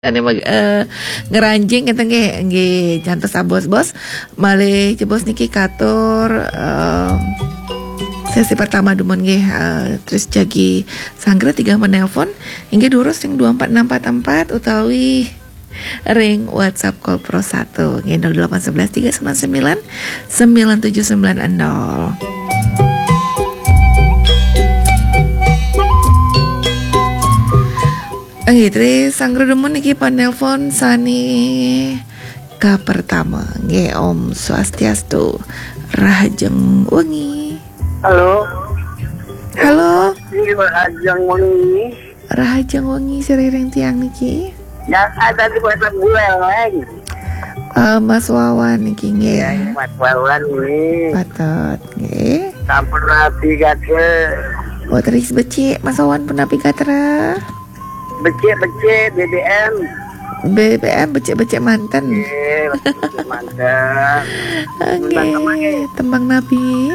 Ane ngeranjing kita nggih jantos bos-bos malih jebos niki katur sesi pertama dumun nggih terus jagi sanggra 3 menelpon inggih durus yang 24644 utawi ring WhatsApp call Pro 1 nggih 0811 399 9790. Tri sanggra demun niki panelpon sani ka pertama nggih Om Swastiastu Rahajeng Wengi. Halo. Halo. Ini Rahajeng Wengi. Rahajeng Wengi siriring tiang niki. Yang ada di WhatsApp buleleng. Mas Wawan niki nggih. Ya, Mas Wawan ini. Patot nggih. Sampun rapi gatre. Teris becik Mas Wawan pun api gatra. Becik BBM. BBM becik mantan. Becik mantan. Nggih, tembang Nabi.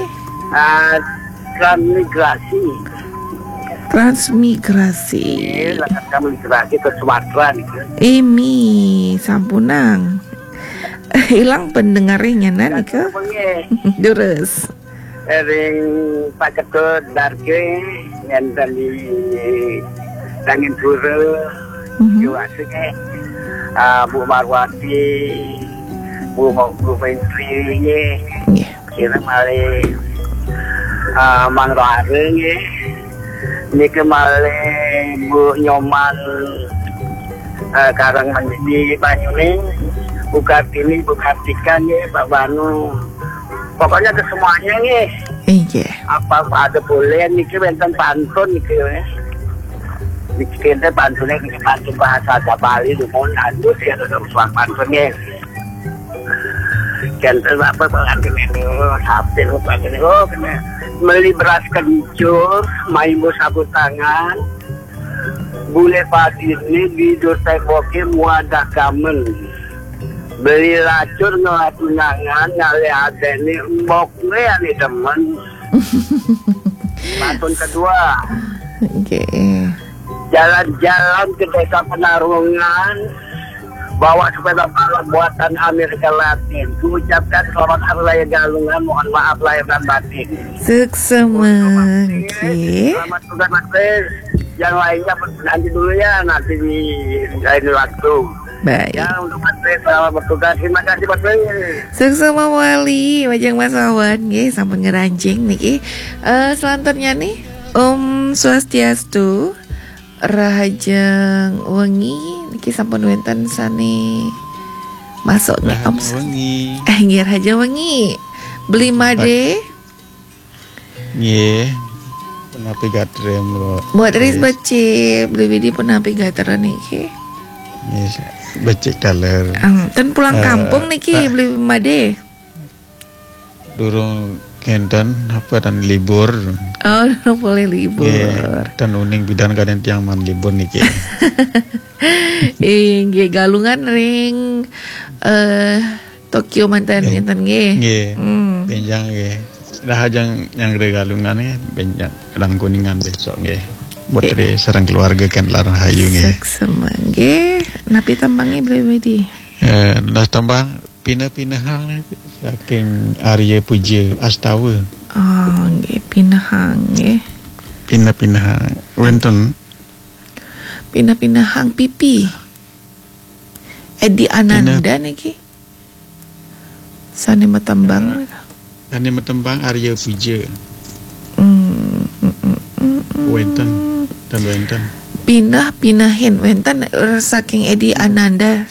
Transmigrasi. Kami migrasi ke Sumatera nih. Ini sampunang. Hilang pendengarnya nih ke. Durus. Ring Pak Ketut Darke yang tadi Dangin Pura, Juasnya, Bu Marwati, Bu Menteri, kira male Mang Roareng, ini kemale Bu Nyoman, Karang Manjidi Banyuning, Bu Kartini, Bu Kartikan, Pak Banu, pokoknya ke semuanya nih. Iya. Apa ada boleh nih bentang pantun nih. Kita pantunnya kita pantun bahasa Bali dumon anu sih ada suara pantunnya. Kita apa pantun ini sampai lupa ini kena beli beras kencur, main bos sapu tangan, bule padi ini bidur tekoki muadah kamen, beli lacur ngelatunangan nyale ada ini mboknya nih teman. Pantun kedua. Oke. Jalan-jalan ke desa Penarungan, bawa sepeda balap buatan Amerika Latin. Kuucapkan selamat hari raya Galungan, mohon maaf lahir dan batin. Suksemangki. Selamat juga Mas Chris. Yang lainnya nanti dulu ya, nanti di lain waktu. Baik. Ya untuk Mas Chris selamat bertugas. Terima kasih Mas Chris. Sukses Wali, wajang Mas Wawan, nggih sampun ngeranjing niki. Selanjutnya nih Om Swastiastu Rahajeng Wengi niki sampun wenten sani masuk nih Om Wengi. Nggih Rahajeng Wengi. Beli made. Nggih. Penapi gatre mlo. Buat ris becik beli widi penapi gatra niki. Nggih, becik daler. Ten pulang kampung niki beli made. Durung kenten apa dan libur. Oh, boleh libur. Dan uning bidan kadang tiang man libur niki. Nggih galungan ring Tokyo mantan enten nggih. Nggih. Benjang nggih. Rahajeng yang galungan nggih benjang Rang Kuningan besok nggih. Buat dari sareng keluarga kan larang hayu nggih. Sukses nggih. Napi tambangnya beli-beli. Nah tambang pindah-pindahan saking Arya Puja Astawa. Oh, nggih pinahang nggih. Pindah-pindahan wonten Pindah-pindah hang pipi. Edi Ananda niki. Sane matambang. Sane matambang Arya Puja. Wonten dan wonten. Pinahin wonten saking Edi Ananda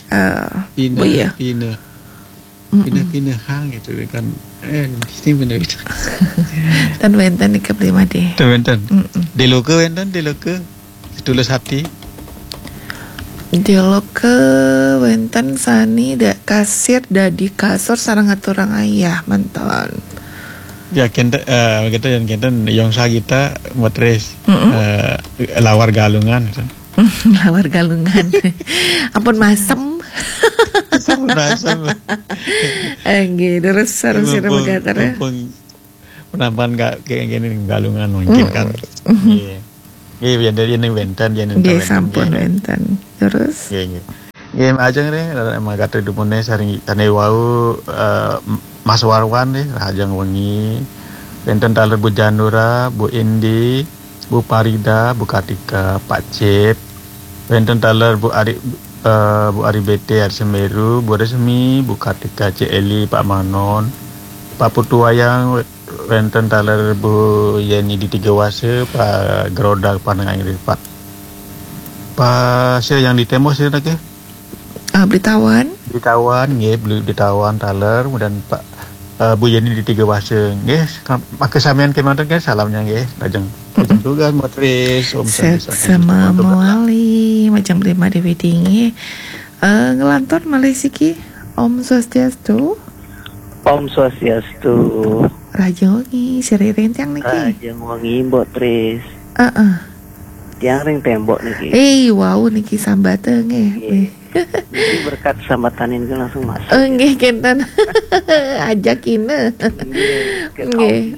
Pindah hang itu kan ini benar itu. Dan wenten iki prima deh. Wenten. Di loke wenten tulus hati. Di loke wenten sani dak kasir dadi kasur sareng aturang ayah menton. Ya kita yang kita yang kita motres lawar galungan. Lawar galungan. Ampun masem. Masem. Nggih, terus sareng sira megatara. Penampan kayak gini galungan mungkin kan. Iya. Iya, dari ini wenten, Nggih, sampun wenten. Terus? Nggih. Game aja nih, emang kata dumune sering tane wau Mas Warwan nih, rajang wengi. Benten taler Bu Janura, Bu Indi, Bu Parida, Bu Kartika, Pak Cip. Benten taler Bu Ari BT, Ari Semeru, Bu Resmi, Bu Kartika, Cik Eli, Pak Manon, Pak Putu Wayang, benten taler Bu Yeni di Tiga Wase, Pak Gerodak, Pandangan Rifat. Pak saya yang ditembok sih lagi. Beritahuan. Nggih, beli ditawan taler, kemudian Pak Bu Yeni di Tiga Wase. Nggih, maka sampean kemana guys? Salamnya nggih. Lajeng juga Matris, Om sama Mawali, macam lima DVD nggih. Ngelantur Malaysia ki. Om Swastiastu. Om Swastiastu. Raja wangi, seri rentang niki. Raja wangi mbok Tris. Tiang ring tembok niki. Wow niki sambate nggih. Ini berkat sambatanin kan langsung masuk. Nggih kenten. Ajakine. Nggih.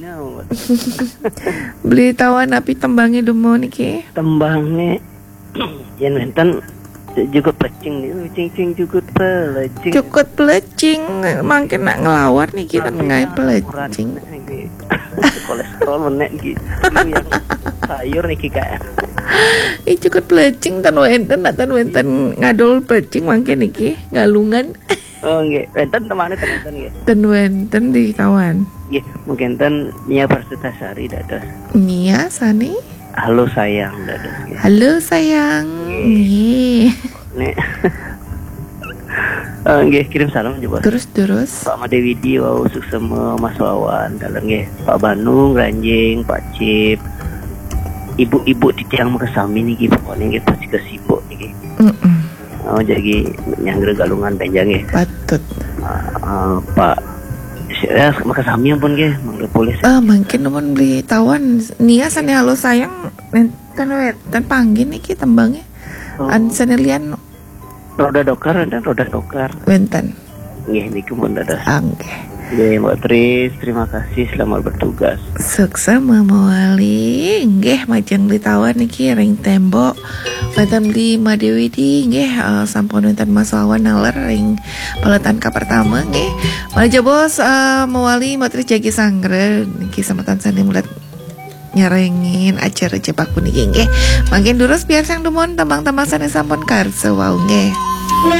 Beli tawan api tembangnya demo niki. Tembangnya yen enten juga plecing nih, cing juga pelecing. Cukup pelecing, makin nak ngelawar nih kita ngai pelecing. Kolesterol menek gitu. Yang sayur nih kayak. Cukup pelecing tan wenten ngadol pelecing makin niki ngalungan. Oh nggih, wenten temane teman nggih. Ten wenten di kawan. Nggih, mungkin ten Nia Persetasari dados. Nia sani. Halo sayang dados. Halo sayang. Nggih. Nek. Nggih, kirim salam juga. Terus. Pak Madewidi wau suksema Mas Wawan dalam nggih. Pak Bandung, Ranjing, Pak Cip. Ibu-ibu di tiang Makasami niki pokoknya nggih pasti kesibuk niki. Oh jadi nyangger galungan panjang nggih. Patut. Pak Makasami ampun nggih, mangga polis. Mungkin numun beli tawan Nia sane halo sayang ten panggil niki tembangnya. An sanelian roda dokar dan roda dokar. Wenten. Nggih niku mun dados. Nggih. Nggih Mbak Tris, terima kasih selamat bertugas. Sukses Mawali. Nggih majeng ditawan niki ring tembok. Wenten di Madewidi nggih sampun wonten Mas Wawan naler ring paletan ka pertama nggih. Maja bos Mawali Mbak Tris jagi sangre niki samatan sani mulat nyarengin acara jebaku niki nggih. Mangkin durus biar sang dumon tembang-tembang sane sampun karsa wau nggih.